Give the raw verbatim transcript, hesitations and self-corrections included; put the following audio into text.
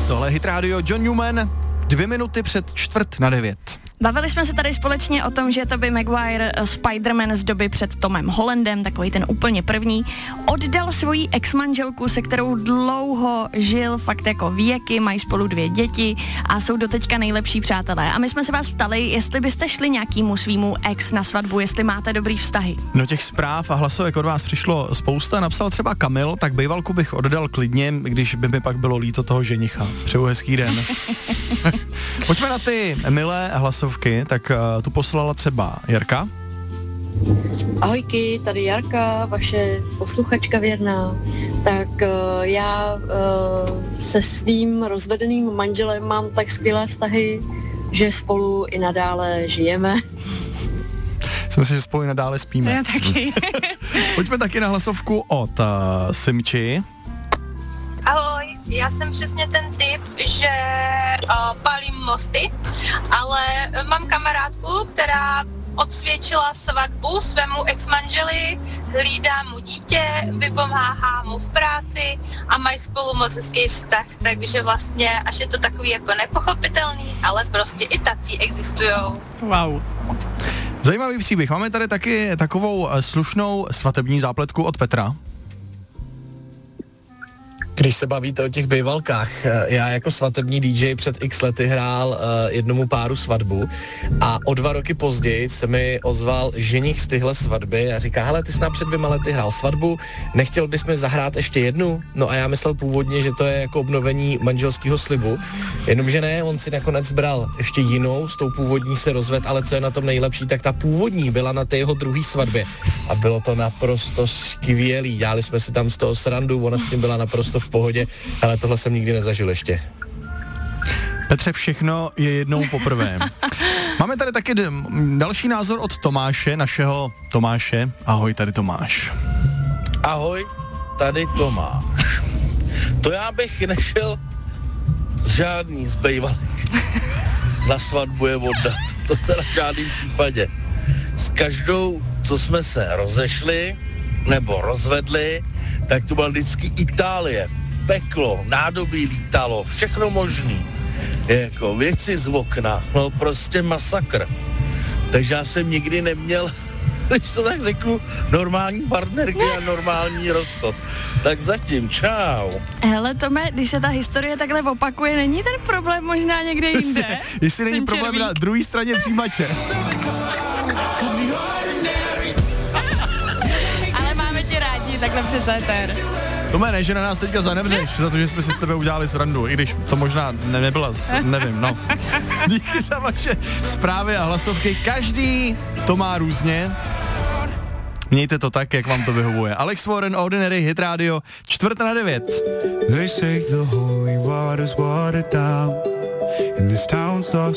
Tohle je Hit Radio, John Newman, dvě minuty před čtvrt na devět. Bavili jsme se tady společně o tom, že Tobey Maguire, Spider-Man z doby před Tomem Hollandem, takový ten úplně první, oddal svoji ex-manželku, se kterou dlouho žil, fakt jako věky, mají spolu dvě děti a jsou doteďka nejlepší přátelé. A my jsme se vás ptali, jestli byste šli nějakému svýmu ex na svatbu, jestli máte dobrý vztahy. No těch zpráv a hlasovek od vás přišlo spousta, napsal třeba Kamil, tak bejvalku bych oddal klidně, když by mi pak bylo líto toho ženicha. Přeju hezký den. Pojďme na ty milé hlasovky, tak uh, tu poslala třeba Jarka. Ahojky, tady Jarka, vaše posluchačka věrná. Tak uh, já uh, se svým rozvedeným manželem mám tak skvělé vztahy, že spolu i nadále žijeme. Si myslím, že spolu i nadále spíme. Já taky. Pojďme taky na hlasovku od uh, Simči. Ahoj, já jsem přesně ten typ, že uh, palím mosty, ale mám kamarádku, která odsvědčila svatbu svému ex-manželi, hlídá mu dítě, vypomáhá mu v práci a mají spolu moc hezký vztah, takže vlastně až je to takový jako nepochopitelný, ale prostě i tací existujou. Wow. Zajímavý příběh. Máme tady taky takovou slušnou svatební zápletku od Petra. Když se bavíte o těch bejvalkách, já jako svatební dý džej před x lety hrál uh, jednomu páru svatbu a o dva roky později se mi ozval ženich z tyhle svatby a říká, hele, ty jsi nám před dvěma lety hrál svatbu, nechtěl bys mi zahrát ještě jednu? No a já myslel původně, že to je jako obnovení manželského slibu, jenomže ne, on si nakonec bral ještě jinou, s tou původní se rozvedl, ale co je na tom nejlepší, tak ta původní byla na té jeho druhé svatbě a bylo to naprosto skvělý, dělali jsme si tam z toho srandu, ona s tím byla naprosto v pohodě, ale tohle jsem nikdy nezažil ještě. Petře, všechno je jednou poprvé. Máme tady taky d- další názor od Tomáše, našeho Tomáše. Ahoj, tady Tomáš. Ahoj, tady Tomáš. To já bych nešel z žádný z bejvalek na svatbu je oddat. To teda v žádném případě. S každou, co jsme se rozešli nebo rozvedli, tak to byla vždycky Itálie. Peklo, nádobí lítalo, všechno možný. Jako věci z okna, no prostě masakr. Takže já jsem nikdy neměl, když to tak řeknu, normální partnerky a normální rozchod. Tak zatím, čau. Hele Tome, když se ta historie takhle opakuje, není ten problém možná někde jinde? Jestli není Ten problém červík. na druhé straně přijímače. Ale máme tě rádi takhle přes éter. Tome, ne, že na nás teďka zanevřeš za to, že jsme si s tebe udělali srandu, i když to možná ne, nebyla, nevím, no. Díky za vaše zprávy a hlasovky. Každý to má různě. Mějte to tak, jak vám to vyhovuje. Alex Warren, Ordinary, Hit Radio, čtvrt na devět. They say the holy water's watered down and this town's lost